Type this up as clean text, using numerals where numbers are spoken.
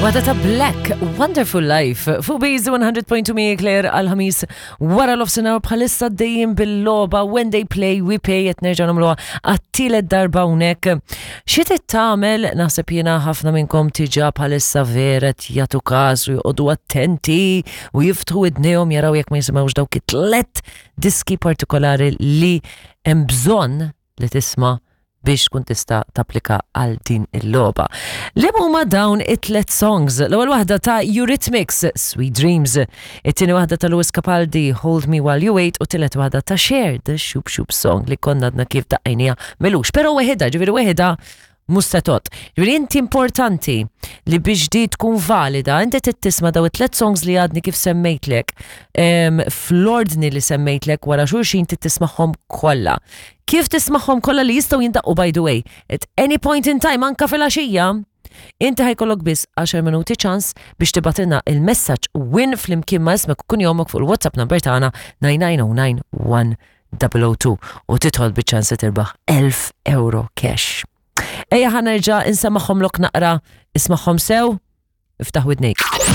Wada ta' Black, Wonderful Life, fu Base 100.2 Claire għal-ħamis wara l-ofsenar bħalissa dejjem bil-loba When They Play We Pay qed nerġa' nagħmluha għat-tielet darba hawnhekk. Xi tagħmel naħseb jiena ħafna minnkom tiġa bħalissa veret jagħtu każ u jqogħdu attenti u jiftħu idnejhom jaraw jekk ma jisimgħux dawk it-tlet diski partikolari li hemm bżonn li tisma' biex kun tista' tapplika għal din il-logħba. Li huma dawn it-tlet songs? L-ewwel waħda ta' Eurythmics, Sweet Dreams, it-tieni waħda ta' Lewis Capaldi, Hold Me While You Wait, u tielet waħda ta' Cher, The Shoop Shoop Song li konna għadna kif daqqajnija melux. Però ġifieri weħeda mustatot. Ġifieri inti importanti li biex di tkun valida, inti tittisma' daw it-tlet songs li għadni kif semmejtlek, fl-ordni li semmejtlek wara xulxin tittisma'hom kollha. Kif tisma'hom kollha li jistgħu jintaqgħu by the way, at any point in time anka fil-għaxija, inti ħajkollok biss 10 minuti ċans biex tibatilna il-messaġġ win flimkien ma' ismek kun jomok fuq il-WhatsApp number tagħna 9909102 u titħol biċ-ċans tirbaħ €1000 cash. Ejja ħanerġa' insemmaħhom lok naqra, isma'hom sew, iftaħ widnejk.